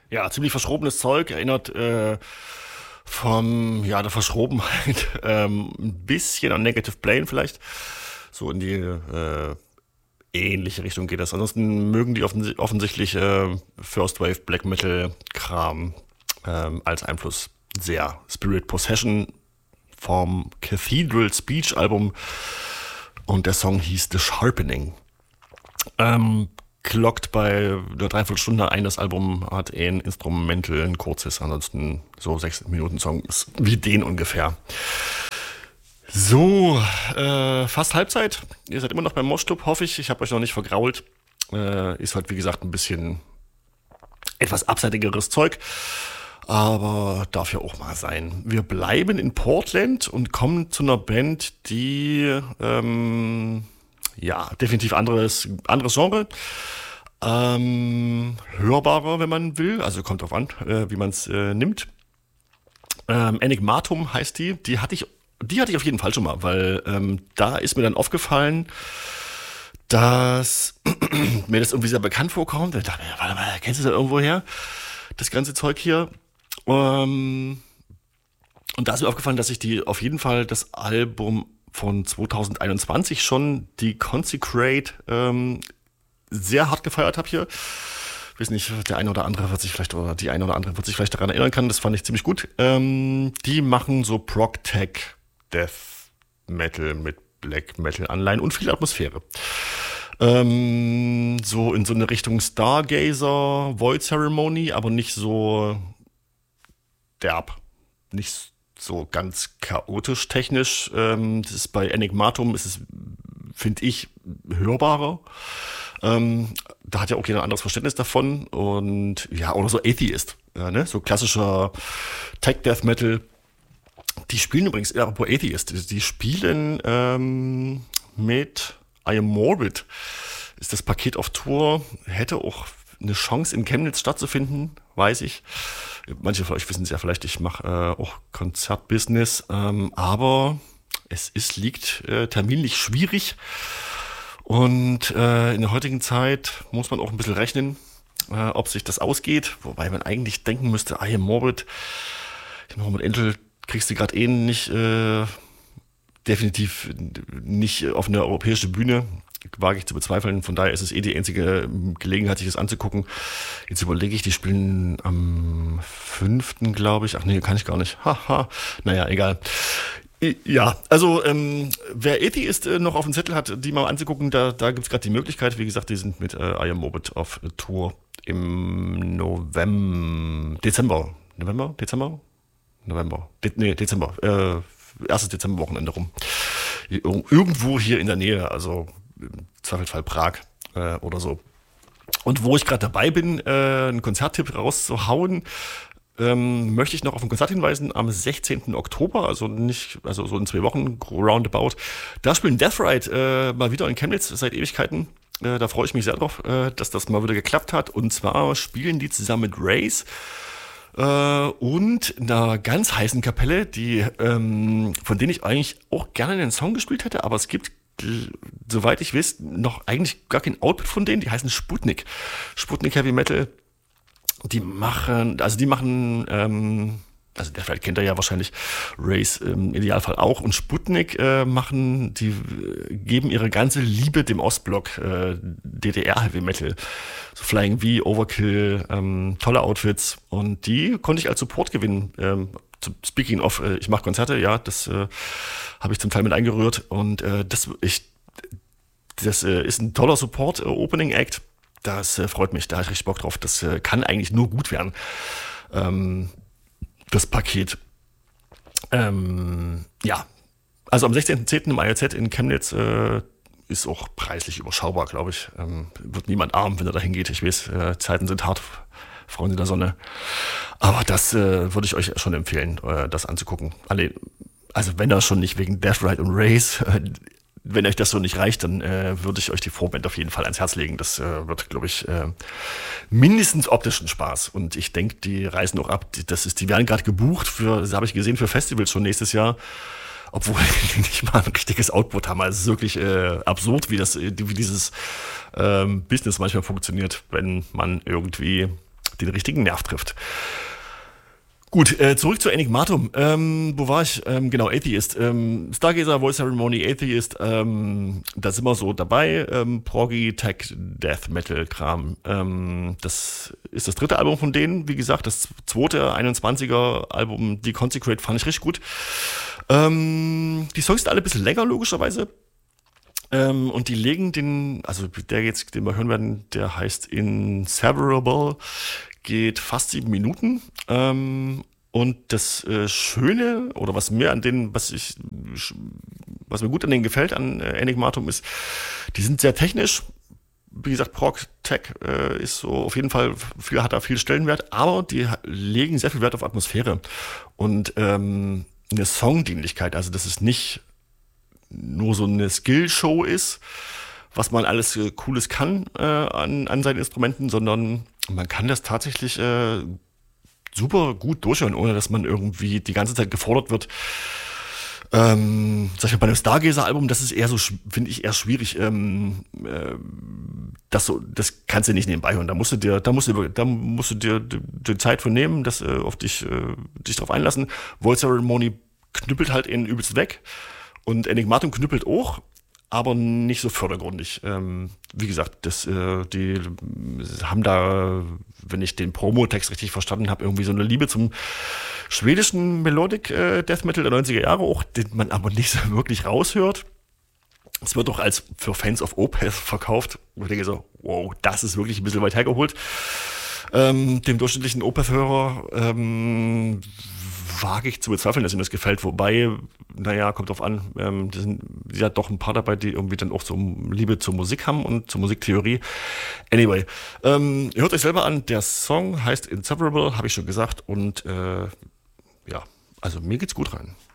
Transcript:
Ja, ziemlich verschrobenes Zeug, erinnert der Verschrobenheit ein bisschen an Negative Plane vielleicht. So in die ähnliche Richtung geht das. Ansonsten mögen die offensichtlich First Wave Black Metal Kram als Einfluss sehr. Spirit Possession vom Cathedral Speech Album und der Song hieß The Sharpening. Klockt bei einer Dreiviertelstunde ein. Das Album hat ein Instrumental, ein kurzes, ansonsten so 6 Minuten Song ist wie den ungefähr. So, fast Halbzeit. Ihr seid immer noch beim Moshclub, hoffe ich. Ich habe euch noch nicht vergrault. Ist halt, wie gesagt, ein bisschen etwas abseitigeres Zeug. Aber darf ja auch mal sein. Wir bleiben in Portland und kommen zu einer Band, die definitiv anderes Genre. Hörbarer, wenn man will. Also kommt drauf an, wie man es nimmt. Enigmatum heißt die. Die hatte ich auf jeden Fall schon mal, weil da ist mir dann aufgefallen, dass mir das irgendwie sehr bekannt vorkommt. Ich dachte mir, warte mal, kennst du das irgendwo her? Das ganze Zeug hier. Und da ist mir aufgefallen, dass ich die auf jeden Fall das Album von 2021 schon, die Consecrate, sehr hart gefeiert habe hier. Ich weiß nicht, der eine oder andere wird sich vielleicht daran erinnern können. Das fand ich ziemlich gut. Die machen so Prog-Tech Death Metal mit Black Metal Anleihen und viel Atmosphäre. So in so eine Richtung Stargazer, Void Ceremony, aber nicht so derb. Nicht so ganz chaotisch technisch. Das ist bei Enigmatum, finde ich, hörbarer. Da hat ja auch jeder ein anderes Verständnis davon. Und ja, oder so Atheist. Ja, ne? So klassischer Tech Death Metal. Die spielen übrigens, apropos Atheist, die spielen mit I Am Morbid. Ist das Paket auf Tour, hätte auch eine Chance in Chemnitz stattzufinden, weiß ich. Manche von euch wissen es ja vielleicht, ich mache auch Konzertbusiness, aber liegt terminlich schwierig. Und in der heutigen Zeit muss man auch ein bisschen rechnen, ob sich das ausgeht. Wobei man eigentlich denken müsste, I Am Morbid, mit Entel kriegst du gerade nicht, definitiv nicht auf eine europäische Bühne. Wage ich zu bezweifeln. Von daher ist es die einzige Gelegenheit, sich das anzugucken. Jetzt überlege ich, die spielen am 5., glaube ich. Ach nee, kann ich gar nicht. Haha. Naja, egal. Ja, also wer Atheist noch auf dem Zettel hat, die mal anzugucken, da gibt es gerade die Möglichkeit. Wie gesagt, die sind mit I Am Morbid auf Tour im Dezember. Erstes Dezemberwochenende rum. Irgendwo hier in der Nähe, also im Zweifelsfall Prag oder so. Und wo ich gerade dabei bin, einen Konzerttipp rauszuhauen, möchte ich noch auf ein Konzert hinweisen am 16. Oktober, also so in 2 Wochen, roundabout. Da spielen Death Ride mal wieder in Chemnitz seit Ewigkeiten. Da freue ich mich sehr drauf, dass das mal wieder geklappt hat. Und zwar spielen die zusammen mit Race und einer ganz heißen Kapelle, von denen ich eigentlich auch gerne einen Song gespielt hätte, aber es gibt, soweit ich weiß, noch eigentlich gar kein Output von denen. Die heißen Sputnik. Sputnik Heavy Metal. Die machen, der vielleicht kennt er ja wahrscheinlich, Race im Idealfall auch, und Sputnik geben ihre ganze Liebe dem Ostblock, DDR Heavy Metal, so Flying V, Overkill, tolle Outfits, und die konnte ich als Support gewinnen. Speaking of, ich mache Konzerte, ja, das habe ich zum Teil mit eingerührt, und das ist ein toller Support, Opening Act. Das freut mich, da habe ich richtig Bock drauf. Das kann eigentlich nur gut werden, das Paket. Ja, also am 16.10. im ILZ in Chemnitz ist auch preislich überschaubar, glaube ich. Wird niemand arm, wenn er da hingeht. Ich weiß, Zeiten sind hart, Freunde der Sonne. Aber das würde ich euch schon empfehlen, das anzugucken. Also wenn das schon nicht wegen Death Ride und Race, wenn euch das so nicht reicht, dann würde ich euch die Vorband auf jeden Fall ans Herz legen. Das wird, glaube ich, mindestens optischen Spaß. Und ich denke, die reisen auch ab. Die werden gerade gebucht das habe ich gesehen, für Festivals schon nächstes Jahr. Obwohl die nicht mal ein richtiges Output haben. Also es ist wirklich absurd, wie dieses Business manchmal funktioniert, wenn man irgendwie den richtigen Nerv trifft. Gut, zurück zu Enigmatum. Wo war ich? Genau, Atheist. Stargazer, Voice Ceremony, Atheist. Da sind wir so dabei. Proggy, Tech, Death Metal Kram. Das ist das dritte Album von denen. Wie gesagt, das zweite 21er Album, Die Consecrate, fand ich richtig gut. Die Songs sind alle ein bisschen länger, logischerweise. Und die legen also der jetzt, den wir hören werden, der heißt Inseparable, geht fast 7 Minuten. Und das Schöne, oder was mir gut an denen gefällt, an Enigmatum, ist, die sind sehr technisch. Wie gesagt, Prog Tech ist so auf jeden Fall, hat da viel Stellenwert, aber die legen sehr viel Wert auf Atmosphäre und eine Songdienlichkeit. Also, dass es nicht nur so eine Skillshow ist, was man alles Cooles kann an seinen Instrumenten, sondern man kann das tatsächlich super gut durchhören, ohne dass man irgendwie die ganze Zeit gefordert wird. Sag ich mal, bei einem Stargazer-Album, das ist eher so, finde ich, eher schwierig. Das kannst du nicht nebenbei hören. Da musst du dir die Zeit für nehmen, dich drauf einlassen. Voice Ceremony knüppelt halt in übelst weg. Und Enigmatum knüppelt auch, aber nicht so vordergründig. Wie gesagt, die haben da, wenn ich den Promo-Text richtig verstanden habe, irgendwie so eine Liebe zum schwedischen Melodic Death Metal der 90er Jahre auch, den man aber nicht so wirklich raushört. Es wird doch als für Fans of Opeth verkauft. Und ich denke so, wow, das ist wirklich ein bisschen weit hergeholt. Dem durchschnittlichen Opeth-Hörer wage ich zu bezweifeln, dass ihm das gefällt. Wobei, naja, kommt drauf an, sie hat doch ein paar dabei, die irgendwie dann auch so Liebe zur Musik haben und zur Musiktheorie. Anyway, hört euch selber an. Der Song heißt Inseparable, habe ich schon gesagt. Und ja, also mir geht's gut rein.